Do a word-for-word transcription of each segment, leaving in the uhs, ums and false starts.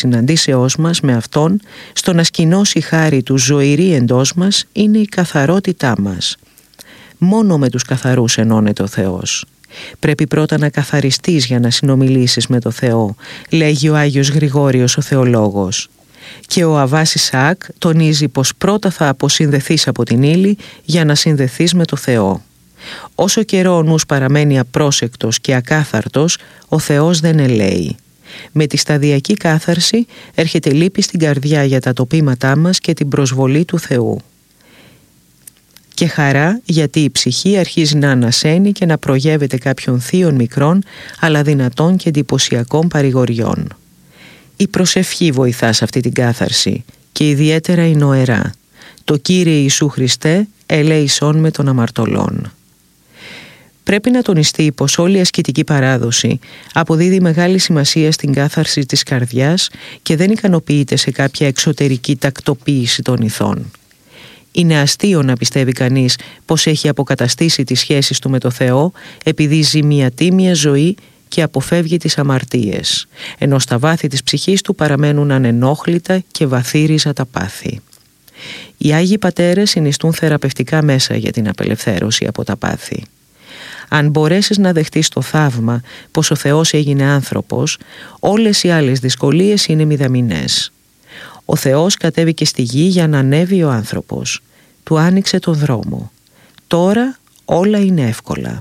συναντήσεώς μας με Αυτόν, στο να σκηνώσει χάρη του ζωηρή εντός μας, είναι η καθαρότητά μας. Μόνο με τους καθαρούς ενώνεται ο Θεός. Πρέπει πρώτα να καθαριστείς για να συνομιλήσεις με το Θεό, λέγει ο Άγιος Γρηγόριος ο θεολόγος. Και ο Αββάς Ισαάκ τονίζει πως πρώτα θα αποσυνδεθείς από την ύλη για να συνδεθείς με το Θεό. Όσο καιρό ο νους παραμένει απρόσεκτος και ακάθαρτος, ο Θεός δεν ελέει. Με τη σταδιακή κάθαρση έρχεται λύπη στην καρδιά για τα τοπήματά μας και την προσβολή του Θεού. Και χαρά γιατί η ψυχή αρχίζει να ανασένει και να προγεύεται κάποιων θείων μικρών αλλά δυνατών και εντυπωσιακών παρηγοριών. Η προσευχή βοηθά σε αυτή την κάθαρση και ιδιαίτερα η νοερά. Το Κύριε Ιησού Χριστέ ελέησόν με των αμαρτωλών. Πρέπει να τονιστεί πως όλη η ασκητική παράδοση αποδίδει μεγάλη σημασία στην κάθαρση της καρδιάς και δεν ικανοποιείται σε κάποια εξωτερική τακτοποίηση των ηθών. Είναι αστείο να πιστεύει κανείς πως έχει αποκαταστήσει τις σχέσεις του με το Θεό επειδή ζει μια τίμια ζωή και αποφεύγει τις αμαρτίες, ενώ στα βάθη της ψυχής του παραμένουν ανενόχλητα και βαθύριζα τα πάθη. Οι Άγιοι Πατέρες συνιστούν θεραπευτικά μέσα για την απελευθέρωση από τα πάθη. Αν μπορέσεις να δεχτείς το θαύμα πως ο Θεός έγινε άνθρωπος, όλες οι άλλες δυσκολίες είναι μηδαμινές. Ο Θεός κατέβηκε στη γη για να ανέβει ο άνθρωπος. Του άνοιξε τον δρόμο. Τώρα όλα είναι εύκολα.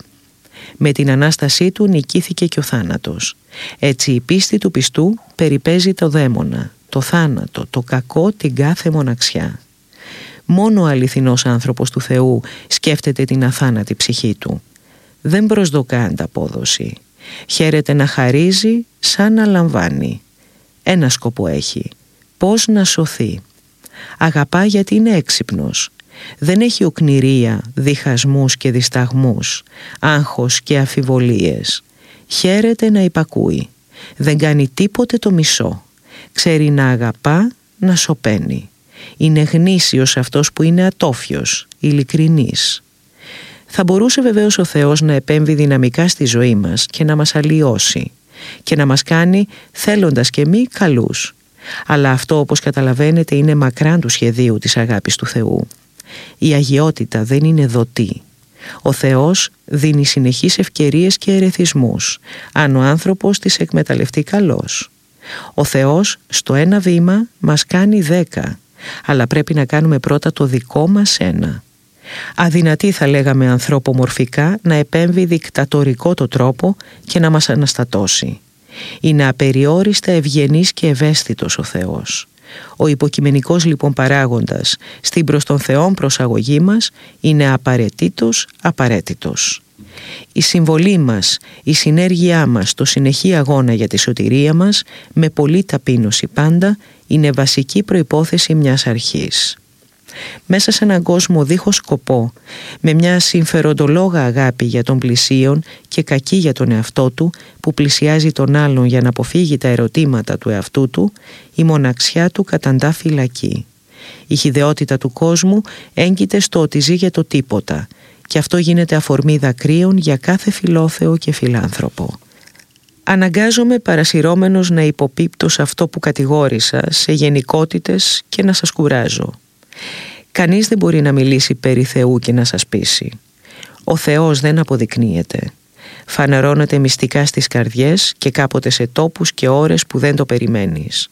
Με την Ανάστασή του νικήθηκε και ο θάνατος. Έτσι η πίστη του πιστού περιπέζει το δαίμονα, το θάνατο, το κακό, την κάθε μοναξιά. Μόνο ο αληθινός άνθρωπος του Θεού σκέφτεται την αθάνατη ψυχή του. Δεν προσδοκά ανταπόδοση. Χαίρεται να χαρίζει σαν να λαμβάνει. Ένα σκοπό έχει. Πώς να σωθεί. Αγαπά γιατί είναι έξυπνος. Δεν έχει οκνηρία, διχασμούς και δισταγμούς, άγχος και αφιβολίες. Χαίρεται να υπακούει. Δεν κάνει τίποτε το μισό. Ξέρει να αγαπά, να σωπαίνει. Είναι γνήσιος αυτός που είναι ατόφιος, ειλικρινής. Θα μπορούσε βεβαίως ο Θεός να επέμβει δυναμικά στη ζωή μας και να μας αλλοιώσει και να μας κάνει θέλοντας και μη καλούς. Αλλά αυτό, όπως καταλαβαίνετε, είναι μακράν του σχεδίου της αγάπης του Θεού. Η αγιότητα δεν είναι δοτή. Ο Θεός δίνει συνεχείς ευκαιρίες και ερεθισμούς, αν ο άνθρωπος τις εκμεταλλευτεί καλώς. Ο Θεός στο ένα βήμα μας κάνει δέκα, αλλά πρέπει να κάνουμε πρώτα το δικό μας ένα. Αδυνατή, θα λέγαμε ανθρωπομορφικά, να επέμβει δικτατορικό το τρόπο και να μας αναστατώσει. Είναι απεριόριστα ευγενής και ευαίσθητος ο Θεός. Ο υποκειμενικός λοιπόν παράγοντας στην προς τον Θεόν προσαγωγή μας είναι απαραίτητος απαραίτητος. Η συμβολή μας, η συνέργειά μας στο συνεχή αγώνα για τη σωτηρία μας, με πολλή ταπείνωση πάντα, είναι βασική προϋπόθεση μιας αρχής. Μέσα σε έναν κόσμο δίχως σκοπό, με μια συμφεροντολόγα αγάπη για τον πλησίον και κακή για τον εαυτό του, που πλησιάζει τον άλλον για να αποφύγει τα ερωτήματα του εαυτού του, η μοναξιά του καταντά φυλακή. Η χυδαιότητα του κόσμου έγκυται στο ότι ζει για το τίποτα, και αυτό γίνεται αφορμή δακρύων για κάθε φιλόθεο και φιλάνθρωπο. Αναγκάζομαι παρασυρώμενος να υποπίπτω σε αυτό που κατηγόρησα, σε γενικότητες, και να σας κουράζω. Κανείς δεν μπορεί να μιλήσει περί Θεού και να σας πείσει. Ο Θεός δεν αποδεικνύεται. Φανερώνεται μυστικά στις καρδιές και κάποτε σε τόπους και ώρες που δεν το περιμένεις.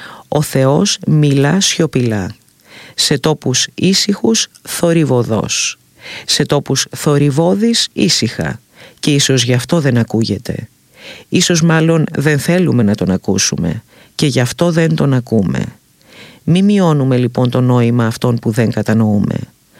Ο Θεός μιλά σιωπηλά. Σε τόπους ήσυχους θορυβωδός. Σε τόπους θορυβώδης ήσυχα. Και ίσως γι' αυτό δεν ακούγεται. Ίσως μάλλον δεν θέλουμε να τον ακούσουμε και γι' αυτό δεν τον ακούμε. Μη μειώνουμε λοιπόν το νόημα αυτών που δεν κατανοούμε.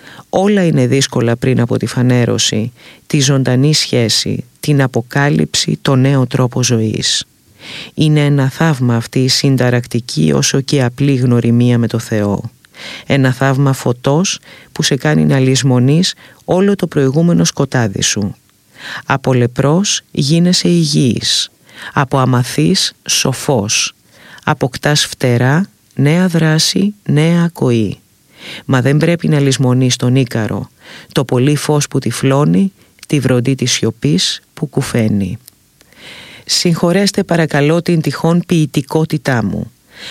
Όλα είναι δύσκολα πριν από τη φανέρωση, τη ζωντανή σχέση, την αποκάλυψη, το νέο τρόπο ζωής. Είναι ένα θαύμα αυτή η συνταρακτική όσο και απλή γνωριμία με το Θεό. Ένα θαύμα φωτός που σε κάνει να λησμονείς όλο το προηγούμενο σκοτάδι σου. Από λεπρός γίνεσαι υγιής, από αμαθής σοφός, αποκτάς φτερά, νέα δράση, νέα ακοή. Μα δεν πρέπει να λησμονείς τον Ίκαρο, το πολύ φως που τυφλώνει, τη βροντή της σιωπής που κουφαίνει. Συγχωρέστε παρακαλώ την τυχόν ποιητικότητά μου.